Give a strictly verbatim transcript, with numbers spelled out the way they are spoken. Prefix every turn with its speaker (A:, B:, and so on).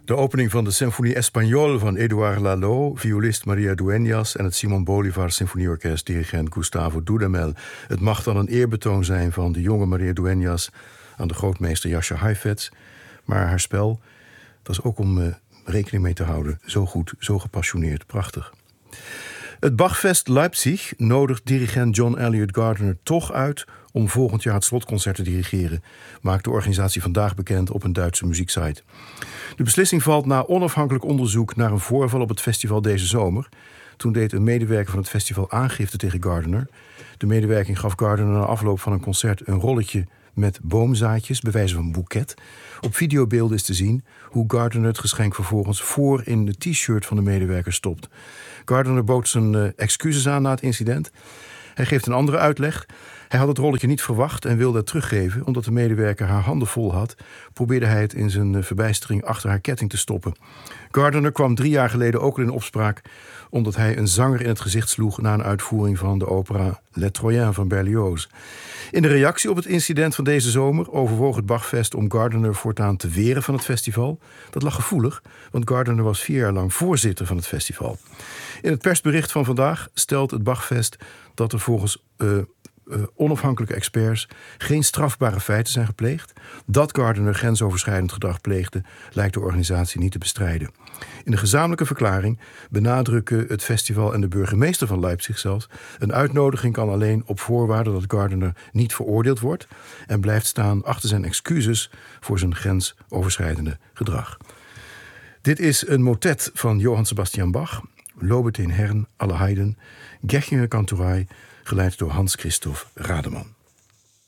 A: De opening van de Symfonie Espagnole van Édouard Lalo, violist Maria Dueñas en het Simon Bolivar Symfonieorkest, dirigent Gustavo Dudamel. Het mag dan een eerbetoon zijn van de jonge Maria Dueñas aan de grootmeester Jascha Heifetz. Maar haar spel, dat is ook om uh, rekening mee te houden. Zo goed, zo gepassioneerd, prachtig. Het Bachfest Leipzig nodigt dirigent John Elliott Gardiner toch uit om volgend jaar het slotconcert te dirigeren, maakt de organisatie vandaag bekend op een Duitse muzieksite. De beslissing valt na onafhankelijk onderzoek naar een voorval op het festival deze zomer. Toen deed een medewerker van het festival aangifte tegen Gardiner. De medewerking gaf Gardiner na afloop van een concert een rolletje met boomzaadjes, bij wijze van een boeket. Op videobeelden is te zien hoe Gardiner het geschenk vervolgens voor in de t-shirt van de medewerker stopt. Gardiner bood zijn uh, excuses aan na het incident. Hij geeft een andere uitleg. Hij had het rolletje niet verwacht en wilde het teruggeven. Omdat de medewerker haar handen vol had, probeerde hij het in zijn verbijstering achter haar ketting te stoppen. Gardiner kwam drie jaar geleden ook al in opspraak omdat hij een zanger in het gezicht sloeg na een uitvoering van de opera Les Troyens van Berlioz. In de reactie op het incident van deze zomer overwoog het Bachfest om Gardiner voortaan te weren van het festival. Dat lag gevoelig, want Gardiner was vier jaar lang voorzitter van het festival. In het persbericht van vandaag stelt het Bachfest dat er volgens uh, uh, onafhankelijke experts geen strafbare feiten zijn gepleegd. Dat Gardiner grensoverschrijdend gedrag pleegde, lijkt de organisatie niet te bestrijden. In de gezamenlijke verklaring benadrukken het festival en de burgemeester van Leipzig zelfs: een uitnodiging kan alleen op voorwaarde dat Gardiner niet veroordeeld wordt en blijft staan achter zijn excuses voor zijn grensoverschrijdende gedrag. Dit is een motet van Johann Sebastian Bach, Lobet den Herrn, alle Heiden, Gechinger Kantorei, geleid door Hans Christoph Rademan.